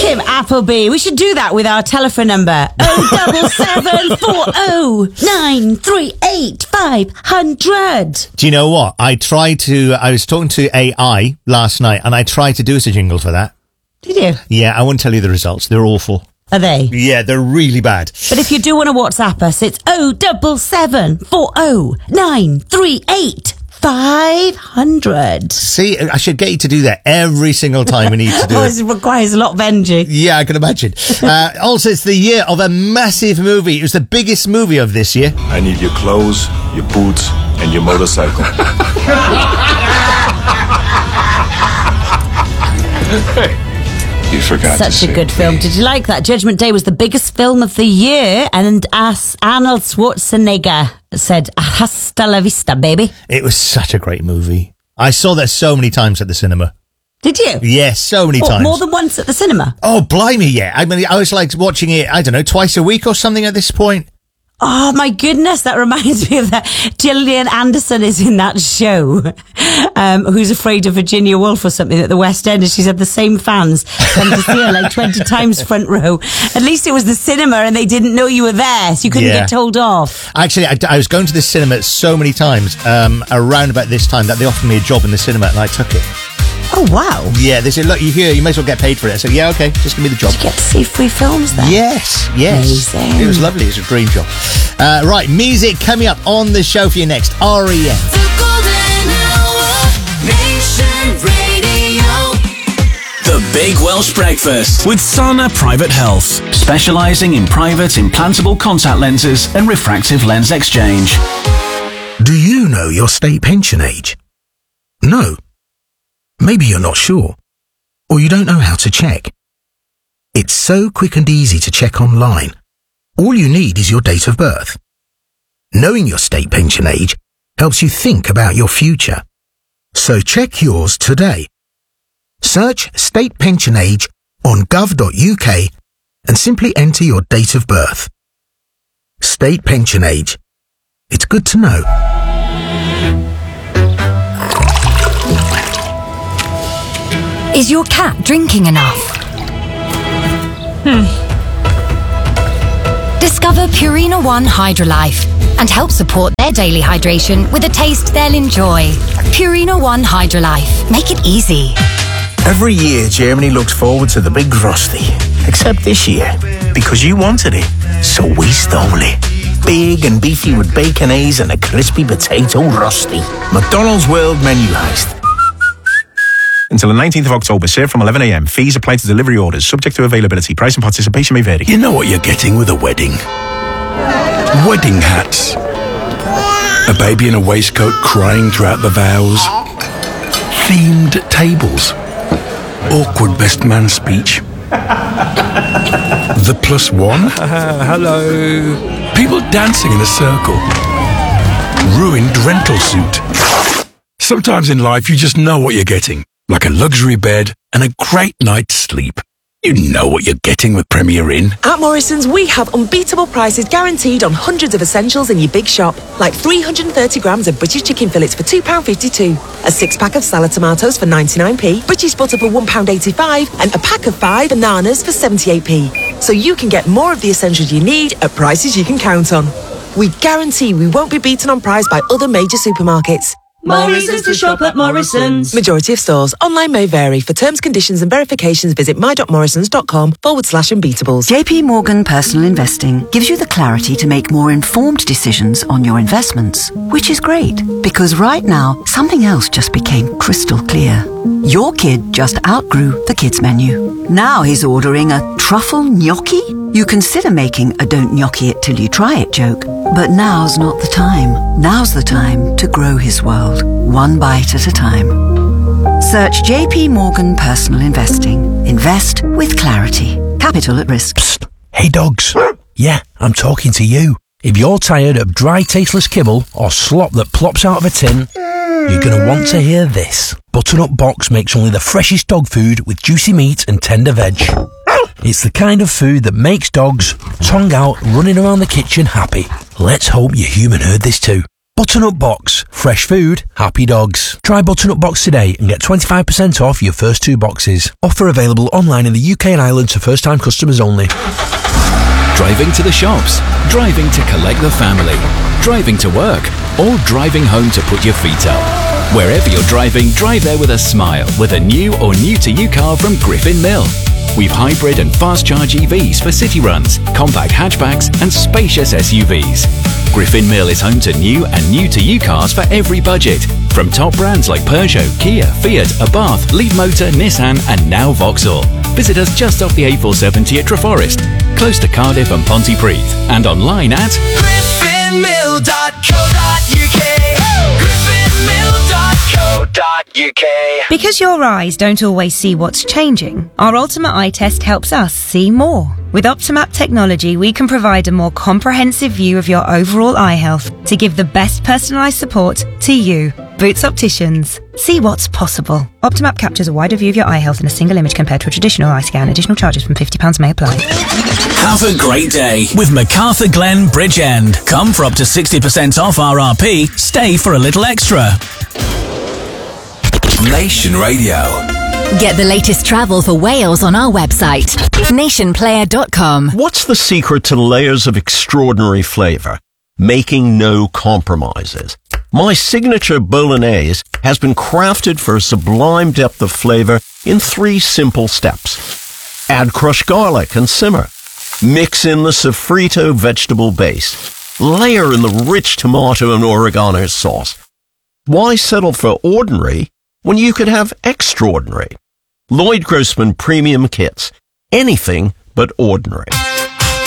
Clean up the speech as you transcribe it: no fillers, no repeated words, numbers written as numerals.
Tim Appleby. We should do that with our telephone number. 07740938500. Do you know what? I was talking to AI last night and I tried to do us a jingle for that. Did you? Yeah, I won't tell you the results. They're awful. Are they? Yeah, they're really bad. But if you do want to WhatsApp us, it's 07740938500. See, I should get you to do that every single time we need to do it. It requires a lot of energy. Yeah, I can imagine. Also, it's the year of a massive movie. It was the biggest movie of this year. I need your clothes, your boots, and your motorcycle. You forgot to say Such a good film. Did you like that? Judgment Day was the biggest film of the year, and as Arnold Schwarzenegger said, hasta la vista, baby. It was such a great movie. I saw that so many times at the cinema. Did you? Yes, so many times. More than once at the cinema? Oh, blimey, yeah. I mean, I was like watching it, I don't know, twice a week or something at this point. Oh, my goodness. That reminds me of that. Gillian Anderson is in that show, Who's Afraid of Virginia Woolf or something at the West End. And she's had the same fans come to see her like 20 times front row. At least it was the cinema and they didn't know you were there, so you couldn't get told off. Actually, I was going to the cinema so many times around about this time that they offered me a job in the cinema and I took it. Oh, wow. Yeah, they said, look, you're here, you may as well get paid for it. I said, yeah, okay, just give me the job. Did you get to see free films there? Yes. Amazing. It was lovely, it was a dream job. Right, music coming up on the show for you next. R.E.M. The Golden Hour, Nation Radio. The Big Welsh Breakfast with Sana Private Health, specialising in private implantable contact lenses and refractive lens exchange. Do you know your state pension age? No. Maybe you're not sure, or you don't know how to check. It's so quick and easy to check online. All you need is your date of birth. Knowing your state pension age helps you think about your future. So check yours today. Search state pension age on gov.uk and simply enter your date of birth. State pension age. It's good to know. Is your cat drinking enough? Discover Purina One Hydrolife and help support their daily hydration with a taste they'll enjoy. Purina One Hydrolife. Make it easy. Every year, Germany looks forward to the big Frosty. Except this year, because you wanted it, so we stole it. Big and beefy with baconaise and a crispy potato Frosty. McDonald's World Menu Heist. Until the 19th of October, served from 11 a.m. Fees apply to delivery orders, subject to availability. Price and participation may vary. You know what you're getting with a wedding? Wedding hats. A baby in a waistcoat crying throughout the vows. Themed tables. Awkward best man speech. The plus one. Hello. People dancing in a circle. Ruined rental suit. Sometimes in life you just know what you're getting. Like a luxury bed and a great night's sleep. You know what you're getting with Premier Inn. At Morrison's, we have unbeatable prices guaranteed on hundreds of essentials in your big shop. Like 330 grams of British chicken fillets for £2.52. A 6-pack of salad tomatoes for 99p. British butter for £1.85. And a pack of 5 bananas for 78p. So you can get more of the essentials you need at prices you can count on. We guarantee we won't be beaten on price by other major supermarkets. More reasons to shop at Morrison's. Majority of stores. Online may vary. For terms, conditions and verifications, visit my.morrisons.com/unbeatables. JP Morgan Personal Investing gives you the clarity to make more informed decisions on your investments, which is great because right now something else just became crystal clear. Your kid just outgrew the kids menu. Now he's ordering a truffle gnocchi? You consider making a don't gnocchi it till you try it joke, but now's not the time. Now's the time to grow his world, one bite at a time. Search JP Morgan Personal Investing. Invest with clarity. Capital at risk. Psst. Hey dogs. Yeah, I'm talking to you. If you're tired of dry, tasteless kibble or slop that plops out of a tin, you're going to want to hear this. Butternut Box makes only the freshest dog food with juicy meat and tender veg. It's the kind of food that makes dogs, tongue out, running around the kitchen happy. Let's hope your human heard this too. Butternut Box. Fresh food, happy dogs. Try Butternut Box today and get 25% off your first 2 boxes. Offer available online in the UK and Ireland to first-time customers only. Driving to the shops, driving to collect the family, driving to work, or driving home to put your feet up. Wherever you're driving, drive there with a smile with a new or new-to-you car from Griffin Mill. We've hybrid and fast-charge EVs for city runs, compact hatchbacks and spacious SUVs. Griffin Mill is home to new and new-to-you cars for every budget, from top brands like Peugeot, Kia, Fiat, Abarth, Leapmotor, Nissan and now Vauxhall. Visit us just off the A470 at Treforest, close to Cardiff and Pontypridd, and online at griffinmill.co.uk. griffinmill.co.uk. Because your eyes don't always see what's changing, our Ultimate Eye Test helps us see more. With Optimap technology, we can provide a more comprehensive view of your overall eye health to give the best personalised support to you. Boots Opticians. See what's possible. Optimap captures a wider view of your eye health in a single image compared to a traditional eye scan. Additional charges from £50 may apply. Have a great day with MacArthur Glen Bridgend. Come for up to 60% off RRP. Stay for a little extra. Nation Radio. Get the latest travel for Wales on our website, nationplayer.com. What's the secret to layers of extraordinary flavour? Making no compromises. My signature bolognese has been crafted for a sublime depth of flavour in 3 simple steps. Add crushed garlic and simmer. Mix in the sofrito vegetable base. Layer in the rich tomato and oregano sauce. Why settle for ordinary when you could have extraordinary? Lloyd Grossman Premium Kits. Anything but ordinary.